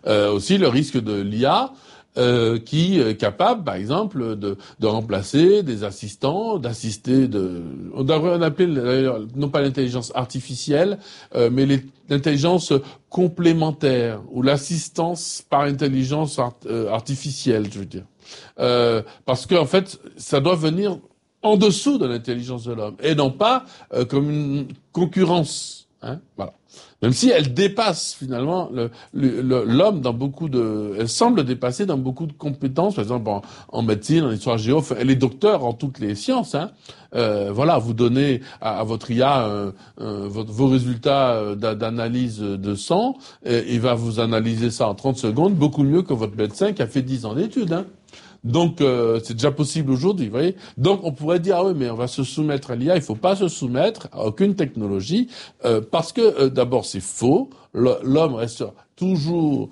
Aussi le risque de l'IA, qui est capable, par exemple, de remplacer des assistants, on devrait appeler d'ailleurs, non pas l'intelligence artificielle, mais l'intelligence complémentaire ou l'assistance par intelligence artificielle, je veux dire. Parce que en fait, ça doit venir en dessous de l'intelligence de l'homme et non pas comme une concurrence. Hein, voilà. Même si elle dépasse finalement l'homme dans elle semble dépasser dans beaucoup de compétences, par exemple en médecine, en histoire géo, elle est docteur en toutes les sciences. Hein. Voilà, vous donnez à votre IA vos résultats d'analyse de sang, il va vous analyser ça en 30 secondes, beaucoup mieux que votre médecin qui a fait 10 ans d'études. Hein. Donc c'est déjà possible aujourd'hui, vous voyez. Donc on pourrait dire ah oui, mais on va se soumettre à l'IA. Il faut pas se soumettre à aucune technologie parce que d'abord c'est faux. L'homme reste toujours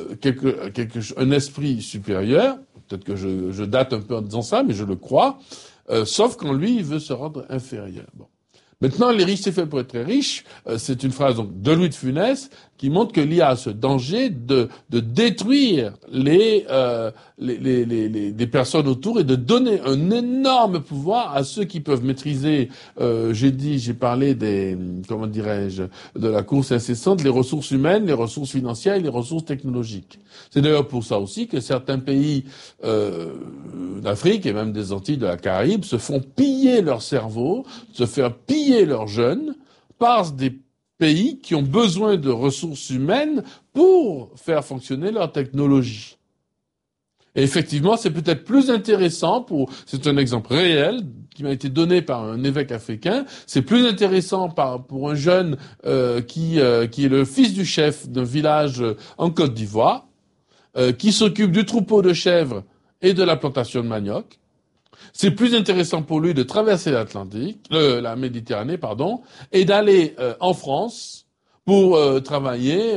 un esprit supérieur. Peut-être que je date un peu en disant ça, mais je le crois. Sauf quand lui il veut se rendre inférieur. Bon. Maintenant, les riches, c'est fait pour être très riches. C'est une phrase donc de Louis de Funès qui montre que l'IA a ce danger de détruire les personnes autour et de donner un énorme pouvoir à ceux qui peuvent maîtriser. J'ai parlé de la course incessante, les ressources humaines, les ressources financières et les ressources technologiques. C'est d'ailleurs pour ça aussi que certains pays d'Afrique et même des Antilles, de la Caraïbe, se font piller leur cerveau, se faire piller leurs jeunes par des pays qui ont besoin de ressources humaines pour faire fonctionner leur technologie. Et effectivement, c'est peut-être plus intéressant c'est un exemple réel qui m'a été donné par un évêque africain, c'est plus intéressant pour un jeune qui est le fils du chef d'un village en Côte d'Ivoire, qui s'occupe du troupeau de chèvres et de la plantation de manioc. C'est plus intéressant pour lui de traverser la Méditerranée, et d'aller en France pour travailler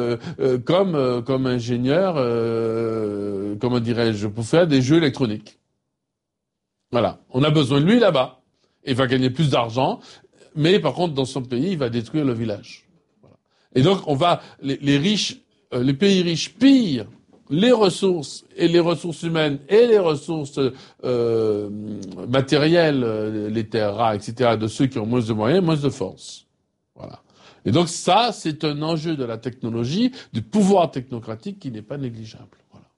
comme ingénieur, comment dirais-je, pour faire des jeux électroniques. Voilà, on a besoin de lui là-bas. Il va gagner plus d'argent, mais par contre, dans son pays, il va détruire le village. Voilà. Et donc, les riches, les pays riches pillent les ressources humaines et les ressources matérielles, les terres rares, etc., de ceux qui ont moins de moyens, moins de force. Voilà. Et donc ça, c'est un enjeu de la technologie, du pouvoir technocratique qui n'est pas négligeable. Voilà.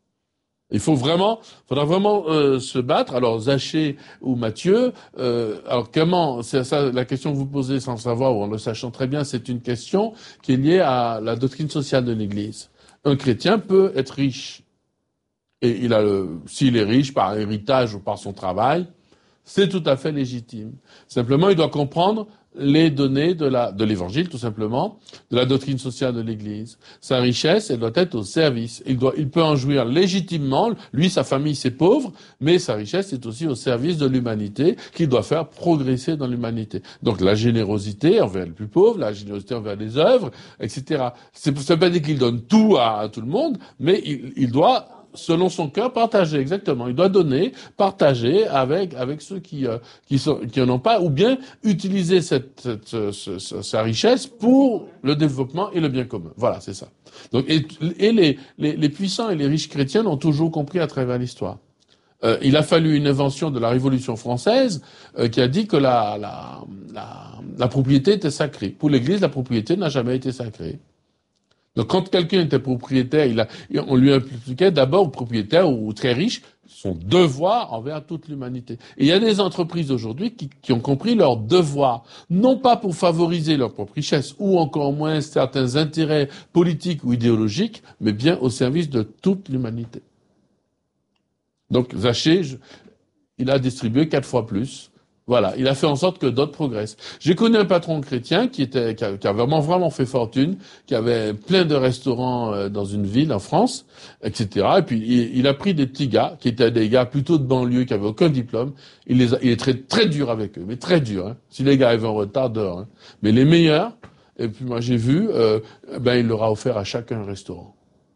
Faudra vraiment se battre. Alors Zaché ou Mathieu, alors comment, c'est ça la question que vous posez sans savoir ou en le sachant très bien, c'est une question qui est liée à la doctrine sociale de l'Église. Un chrétien peut être riche. Et s'il est riche par héritage ou par son travail, c'est tout à fait légitime. Simplement, il doit comprendre les données de l'évangile, tout simplement, de la doctrine sociale de l'Église. Sa richesse, elle doit être au service. Il peut en jouir légitimement. Lui, sa famille, c'est pauvre, mais sa richesse est aussi au service de l'humanité, qu'il doit faire progresser dans l'humanité. Donc, la générosité envers les plus pauvres, la générosité envers les œuvres, etc. Ça veut pas dire qu'il donne tout à tout le monde, mais il doit, selon son cœur, partager, exactement. Il doit donner, partager avec ceux qui en ont pas, ou bien utiliser sa richesse pour le développement et le bien commun. Voilà, c'est ça. Donc, et les puissants et les riches chrétiens l'ont toujours compris à travers l'histoire. Il a fallu une invention de la Révolution française qui a dit que la propriété était sacrée. Pour l'Église, la propriété n'a jamais été sacrée. Donc, quand quelqu'un était propriétaire, on lui impliquait d'abord au propriétaire ou très riche son devoir envers toute l'humanité. Et il y a des entreprises aujourd'hui qui ont compris leur devoir, non pas pour favoriser leur propre richesse ou encore moins certains intérêts politiques ou idéologiques, mais bien au service de toute l'humanité. Donc, Zaché, il a distribué 4 fois plus. Voilà, il a fait en sorte que d'autres progressent. J'ai connu un patron chrétien qui a vraiment fait fortune, qui avait plein de restaurants dans une ville en France, etc. Et puis il a pris des petits gars qui étaient des gars plutôt de banlieue, qui avaient aucun diplôme. Il est très très dur avec eux, mais très dur. Hein. Si les gars arrivent en retard, dehors. Hein. Mais les meilleurs, et puis moi j'ai vu, il leur a offert à chacun un restaurant.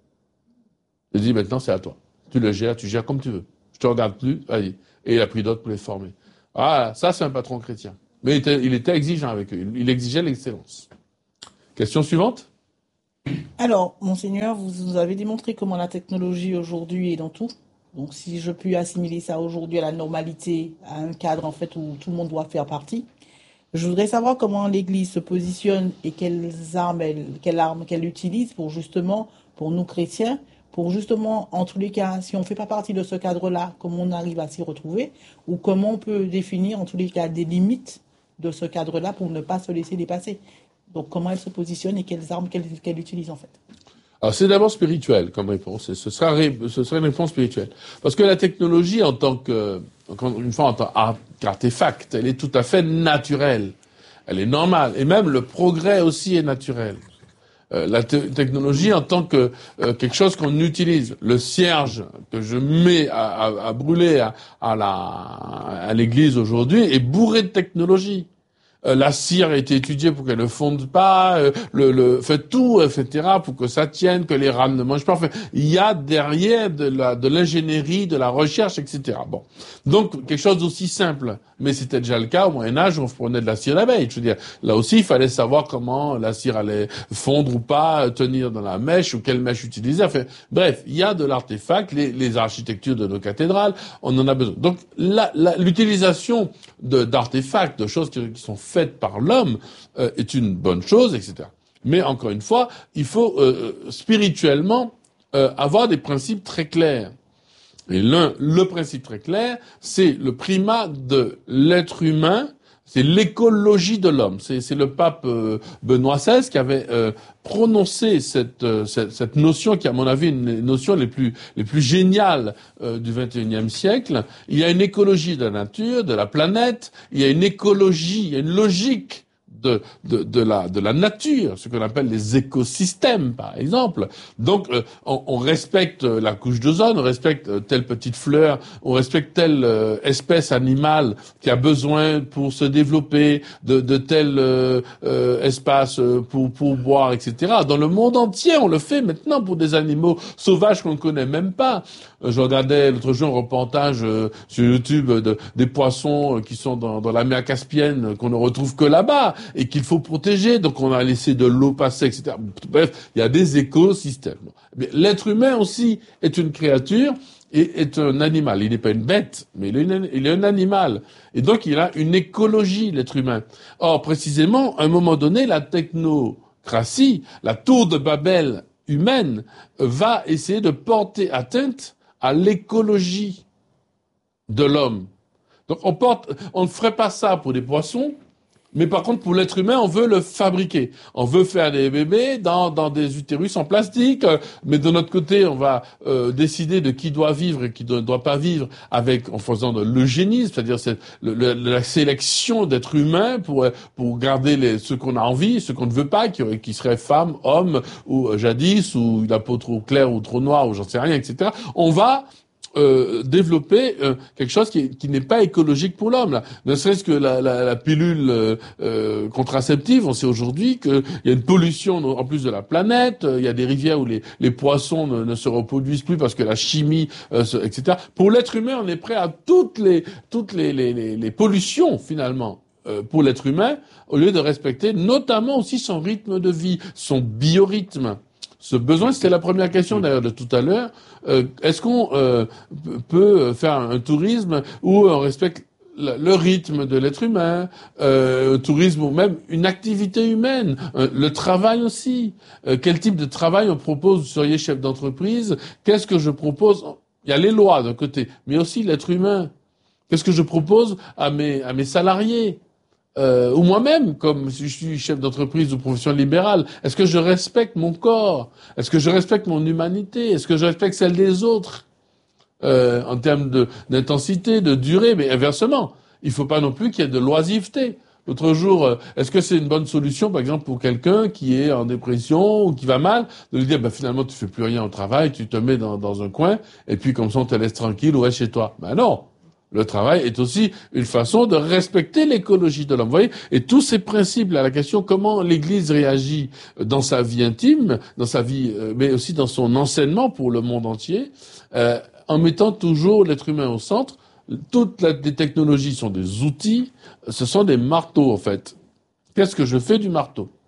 Il dit maintenant c'est à toi. Tu gères comme tu veux. Je te regarde plus, allez. Et il a pris d'autres pour les former. Ah, ça c'est un patron chrétien. Mais il était exigeant avec eux. Il exigeait l'excellence. Question suivante. Alors, monseigneur, vous nous avez démontré comment la technologie aujourd'hui est dans tout. Donc, si je puis assimiler ça aujourd'hui à la normalité, à un cadre en fait où tout le monde doit faire partie, je voudrais savoir comment l'Église se positionne et quelles armes qu'elle utilise pour justement, pour nous chrétiens, pour justement, en tous les cas, si on ne fait pas partie de ce cadre-là, comment on arrive à s'y retrouver, ou comment on peut définir en tous les cas des limites de ce cadre-là pour ne pas se laisser dépasser. Donc, comment elle se positionne et quelles armes qu'elle utilise en fait. Alors, c'est d'abord spirituel comme réponse, et ce serait une réponse spirituelle. Parce que la technologie, encore une fois, en tant qu'artefact, elle est tout à fait naturelle. Elle est normale. Et même le progrès aussi est naturel. La technologie en tant que quelque chose qu'on utilise. Le cierge que je mets à brûler à l'église aujourd'hui est bourré de technologie. La cire a été étudiée pour qu'elle ne fonde pas, fait tout, etc., pour que ça tienne, que les rames ne mangent pas. Enfin, il y a derrière de l'ingénierie, de la recherche, etc. Bon. Donc, quelque chose d'aussi simple. Mais c'était déjà le cas au Moyen-Âge, on prenait de la cire d'abeille. Je veux dire, là aussi, il fallait savoir comment la cire allait fondre ou pas, tenir dans la mèche, ou quelle mèche utiliser. Enfin, bref, il y a de l'artefact, les architectures de nos cathédrales, on en a besoin. Donc, l'utilisation d'artefacts, de choses qui sont faites par l'homme, est une bonne chose, etc. Mais encore une fois, il faut spirituellement avoir des principes très clairs. Et le principe très clair, c'est le primat de l'être humain, c'est l'écologie de l'homme. C'est le pape Benoît XVI qui avait prononcé cette notion qui, à mon avis, est une des notions les plus géniales du XXIe siècle. Il y a une écologie de la nature, de la planète. Il y a une écologie, il y a une logique de la nature, ce qu'on appelle les écosystèmes, par exemple. Donc, on respecte la couche d'ozone, on respecte telle petite fleur, on respecte telle espèce animale qui a besoin pour se développer de tel espace pour boire, etc. Dans le monde entier, on le fait maintenant pour des animaux sauvages qu'on ne connaît même pas. Je regardais l'autre jour un reportage sur YouTube des poissons qui sont dans la mer Caspienne, qu'on ne retrouve que là-bas et qu'il faut protéger. Donc on a laissé de l'eau passer, etc. Bref, il y a des écosystèmes. Mais l'être humain aussi est une créature et est un animal. Il n'est pas une bête, mais il est un animal. Et donc il a une écologie, l'être humain. Or, précisément, à un moment donné, la technocratie, la tour de Babel humaine, va essayer de porter atteinte à l'écologie de l'homme. Donc on ne ferait pas ça pour des poissons, mais par contre pour l'être humain, on veut le fabriquer. On veut faire des bébés dans des utérus en plastique, mais de notre côté, on va décider de qui doit vivre et qui ne doit pas vivre en faisant de l'eugénisme, c'est-à-dire la sélection d'êtres humains pour garder ceux qu'on a envie, ceux qu'on ne veut pas, qui seraient femmes, hommes, ou jadis, ou la peau trop claire ou trop noire, ou j'en sais rien, etc. On va développer quelque chose qui n'est pas écologique pour l'homme. Là. Ne serait-ce que la pilule contraceptive, on sait aujourd'hui qu'il y a une pollution en plus de la planète, il y a des rivières où les poissons ne se reproduisent plus parce que la chimie, etc. Pour l'être humain, on est prêt à toutes les pollutions finalement. Pour l'être humain, au lieu de respecter notamment aussi son rythme de vie, son biorhythme. Ce besoin, c'était la première question d'ailleurs de tout à l'heure. Est-ce qu'on peut faire un tourisme où on respecte le rythme de l'être humain, un tourisme ou même une activité humaine, le travail aussi. Quel type de travail on propose? Vous seriez chef d'entreprise. Qu'est-ce que je propose? Il y a les lois d'un côté, mais aussi l'être humain. Qu'est-ce que je propose à mes salariés? Ou moi-même, comme si je suis chef d'entreprise ou profession libérale, est-ce que je respecte mon corps? Est-ce que je respecte mon humanité? Est-ce que je respecte celle des autres en termes d'intensité, de durée? Mais inversement, il ne faut pas non plus qu'il y ait de l'oisiveté. L'autre jour, est-ce que c'est une bonne solution, par exemple, pour quelqu'un qui est en dépression ou qui va mal, de lui dire, finalement, tu fais plus rien au travail, tu te mets dans un coin, et puis comme ça, on te laisse tranquille ou reste chez toi. Ben non! Le travail est aussi une façon de respecter l'écologie de l'homme. Vous voyez? Et tous ces principes, là, la question comment l'Église réagit dans sa vie intime, dans sa vie, mais aussi dans son enseignement pour le monde entier, en mettant toujours l'être humain au centre. Toutes les technologies sont des outils, ce sont des marteaux, en fait. Qu'est-ce que je fais du marteau?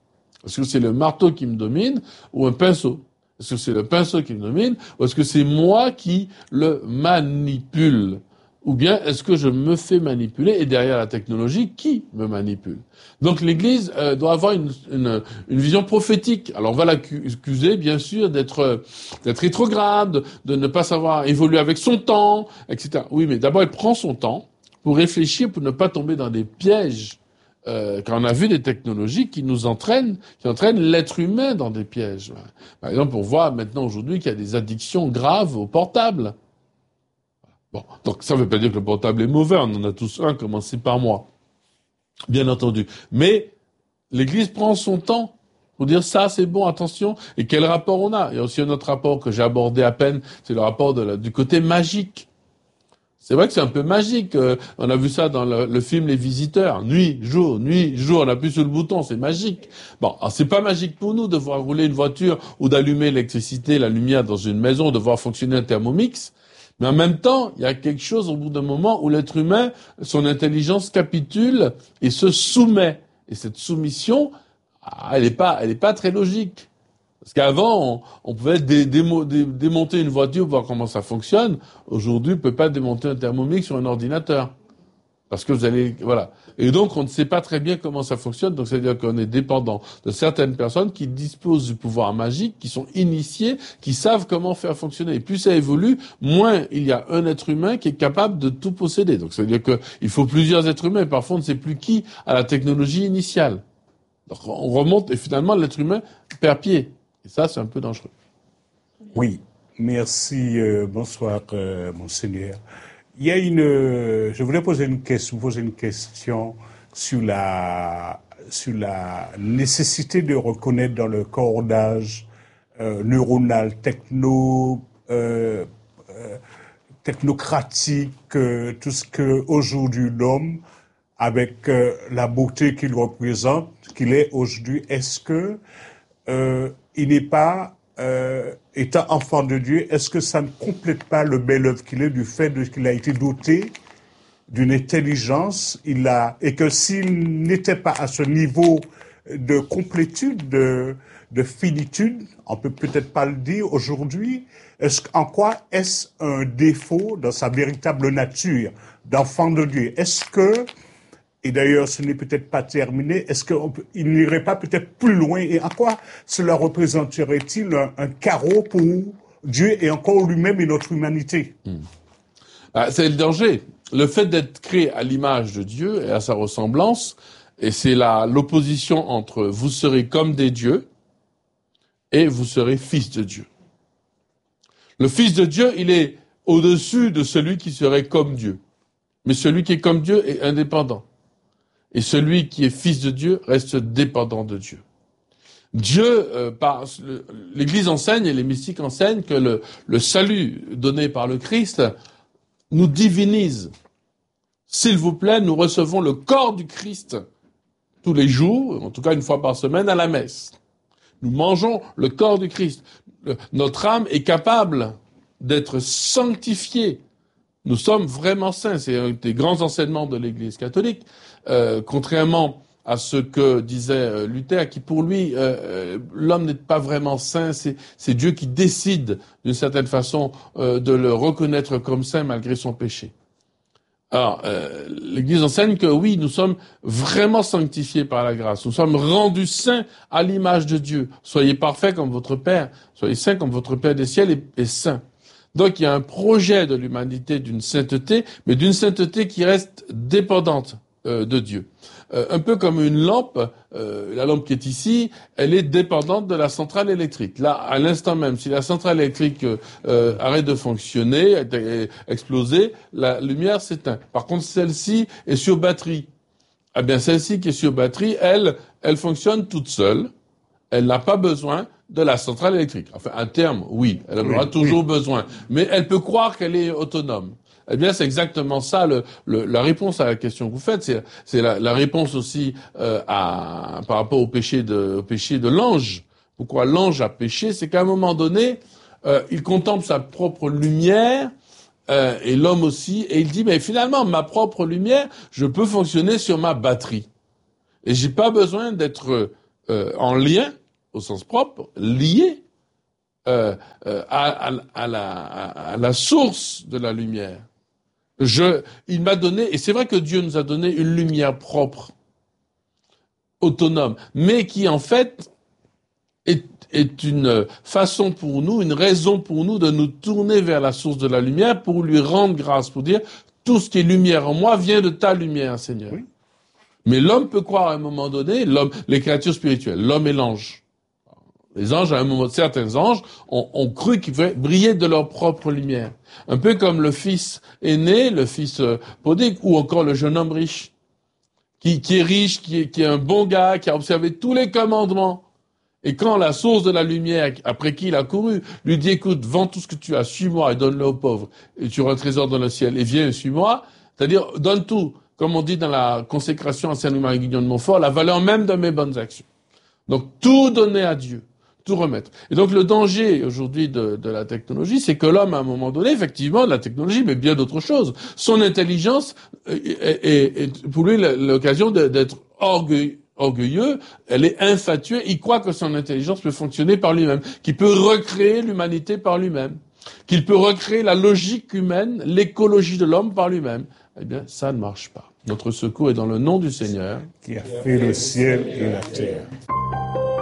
Est-ce que c'est le marteau qui me domine ou un pinceau? Est-ce que c'est le pinceau qui me domine ou est-ce que c'est moi qui le manipule? Ou bien est-ce que je me fais manipuler et derrière la technologie, qui me manipule? Donc l'Église doit avoir une vision prophétique. Alors on va l'accuser bien sûr d'être rétrograde, de ne pas savoir évoluer avec son temps, etc. Oui, mais d'abord elle prend son temps pour réfléchir, pour ne pas tomber dans des pièges. Quand on a vu des technologies qui entraînent l'être humain dans des pièges. Par exemple, on voit maintenant aujourd'hui qu'il y a des addictions graves au portable. Bon, donc ça ne veut pas dire que le portable est mauvais, on en a tous un, commencez par moi. Bien entendu. Mais l'Église prend son temps pour dire ça, c'est bon, attention. Et quel rapport on a? Il y a aussi un autre rapport que j'ai abordé à peine, c'est le rapport du côté magique. C'est vrai que c'est un peu magique. On a vu ça dans le film Les Visiteurs. Nuit, jour, on appuie sur le bouton, c'est magique. Bon, alors c'est pas magique pour nous de voir rouler une voiture ou d'allumer l'électricité, la lumière dans une maison, de voir fonctionner un Thermomix. Mais en même temps, il y a quelque chose au bout d'un moment où l'être humain, son intelligence capitule et se soumet. Et cette soumission, elle est pas très logique. Parce qu'avant, on pouvait démonter une voiture pour voir comment ça fonctionne. Aujourd'hui, on peut pas démonter un Thermomix sur un ordinateur. Parce que voilà. Et donc, on ne sait pas très bien comment ça fonctionne. Donc, c'est-à-dire qu'on est dépendant de certaines personnes qui disposent du pouvoir magique, qui sont initiés, qui savent comment faire fonctionner. Et plus ça évolue, moins il y a un être humain qui est capable de tout posséder. Donc, c'est-à-dire qu'il faut plusieurs êtres humains. Parfois, on ne sait plus qui a la technologie initiale. Donc, on remonte et finalement, l'être humain perd pied. Et ça, c'est un peu dangereux. Oui. Merci. Bonsoir, Monseigneur. Je voulais poser une question sur la nécessité de reconnaître dans le codage neuronal technocratique tout ce que aujourd'hui l'homme, avec la beauté qu'il représente, qu'il est aujourd'hui, est-ce que il n'est pas étant enfant de Dieu, est-ce que ça ne complète pas le bel œuvre qu'il est du fait qu'il a été doté d'une intelligence, et que s'il n'était pas à ce niveau de complétude, de finitude, on peut peut-être pas le dire aujourd'hui, en quoi est-ce un défaut dans sa véritable nature d'enfant de Dieu? Est-ce que, et d'ailleurs ce n'est peut-être pas terminé, est-ce qu'il n'irait pas peut-être plus loin, et en quoi cela représenterait-il un carreau pour Dieu et encore lui-même et notre humanité? C'est le danger. Le fait d'être créé à l'image de Dieu et à sa ressemblance, et c'est l'opposition entre vous serez comme des dieux et vous serez fils de Dieu. Le fils de Dieu, il est au-dessus de celui qui serait comme Dieu. Mais celui qui est comme Dieu est indépendant. Et celui qui est fils de Dieu reste dépendant de Dieu. Dieu, l'Église enseigne et les mystiques enseignent que le salut donné par le Christ nous divinise. S'il vous plaît, nous recevons le corps du Christ tous les jours, en tout cas une fois par semaine, à la messe. Nous mangeons le corps du Christ. Notre âme est capable d'être sanctifiée. Nous sommes vraiment saints. C'est un des grands enseignements de l'Église catholique, contrairement à ce que disait Luther, qui pour lui, l'homme n'est pas vraiment saint, c'est Dieu qui décide d'une certaine façon de le reconnaître comme saint malgré son péché. Alors, l'Église enseigne que oui, nous sommes vraiment sanctifiés par la grâce. Nous sommes rendus saints à l'image de Dieu. Soyez parfaits comme votre Père, soyez saints comme votre Père des ciels est saint. Donc, il y a un projet de l'humanité d'une sainteté, mais d'une sainteté qui reste dépendante de Dieu. Un peu comme une lampe, la lampe qui est ici, elle est dépendante de la centrale électrique. Là, à l'instant même, si la centrale électrique arrête de fonctionner, exploser, la lumière s'éteint. Par contre, celle-ci est sur batterie. Eh bien, celle-ci qui est sur batterie, elle fonctionne toute seule. Elle n'a pas besoin de la centrale électrique. Enfin, à terme, oui, elle en aura toujours besoin. Mais elle peut croire qu'elle est autonome. Eh bien, c'est exactement ça la réponse à la question que vous faites. C'est la réponse aussi par rapport au péché de l'ange. Pourquoi l'ange a péché? C'est qu'à un moment donné, il contemple sa propre lumière et l'homme aussi, et il dit mais finalement ma propre lumière, je peux fonctionner sur ma batterie et j'ai pas besoin d'être en lien, au sens propre, lié à la source de la lumière. Il m'a donné, et c'est vrai que Dieu nous a donné une lumière propre, autonome, mais qui en fait est une façon pour nous, une raison pour nous de nous tourner vers la source de la lumière pour lui rendre grâce, pour dire tout ce qui est lumière en moi vient de ta lumière, Seigneur. Oui. Mais l'homme peut croire à un moment donné, les créatures spirituelles, l'homme et l'ange. Les anges, à un moment, certains anges ont cru qu'ils pouvaient briller de leur propre lumière. Un peu comme le fils aîné, le fils prodigue, ou encore le jeune homme riche, qui est riche, qui est un bon gars, qui a observé tous les commandements. Et quand la source de la lumière, après qui il a couru, lui dit, écoute, vends tout ce que tu as, suis-moi et donne-le aux pauvres, et tu auras un trésor dans le ciel, et viens et suis-moi, c'est-à-dire, donne tout, comme on dit dans la consécration à Saint-Louis-Marie Guignon de Montfort, la valeur même de mes bonnes actions. Donc, tout donner à Dieu. Tout remettre. Et donc le danger aujourd'hui de la technologie, c'est que l'homme, à un moment donné, effectivement, de la technologie, mais bien d'autres choses, son intelligence est pour lui l'occasion d'être orgueilleux, elle est infatuée, il croit que son intelligence peut fonctionner par lui-même, qu'il peut recréer l'humanité par lui-même, qu'il peut recréer la logique humaine, l'écologie de l'homme par lui-même. Eh bien, ça ne marche pas. Notre secours est dans le nom du Seigneur, qui a fait le ciel et la terre.